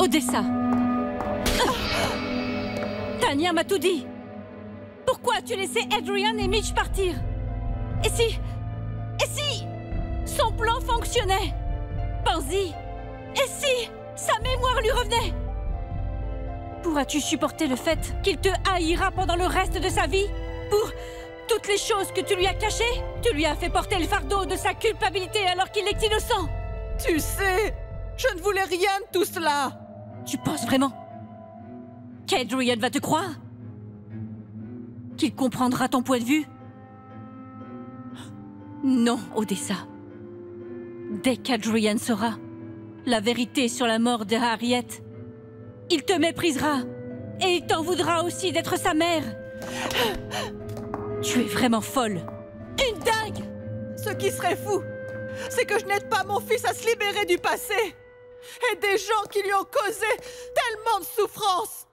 Odessa! Tanya m'a tout dit! Pourquoi as-tu laissé Adrian et Mitch partir? Et si son plan fonctionnait? Pense-y! Et si sa mémoire lui revenait? Pourras-tu supporter le fait qu'il te haïra pendant le reste de sa vie? Pour toutes les choses que tu lui as cachées? Tu lui as fait porter le fardeau de sa culpabilité alors qu'il est innocent! Tu sais, je ne voulais rien de tout cela! Tu penses vraiment qu'Adrian va te croire? Qu'il comprendra ton point de vue? Non, Odessa. Dès qu'Adrian saura la vérité sur la mort de Harriet, il te méprisera et il t'en voudra aussi d'être sa mère. Tu es vraiment folle. Une dingue! Ce qui serait fou, c'est que je n'aide pas mon fils à se libérer du passé et des gens qui lui ont causé tellement de souffrance.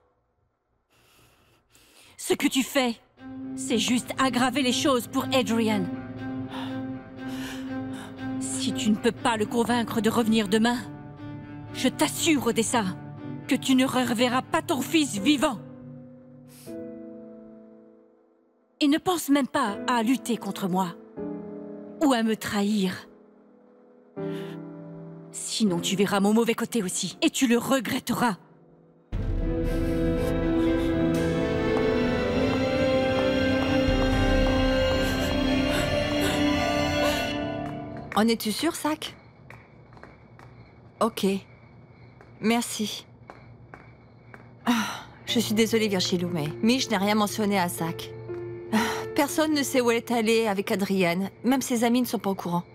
Ce que tu fais, c'est juste aggraver les choses pour Adrian. Si tu ne peux pas le convaincre de revenir demain, je t'assure, Odessa, que tu ne reverras pas ton fils vivant. Et ne pense même pas à lutter contre moi ou à me trahir. Sinon tu verras mon mauvais côté aussi et tu le regretteras. En es-tu sûr, Sac? Ok. Merci. Je suis désolée, Virgilou, mais Mitch n'a rien mentionné à Sac. Personne ne sait où elle est allée avec Adrian. Même ses amis ne sont pas au courant.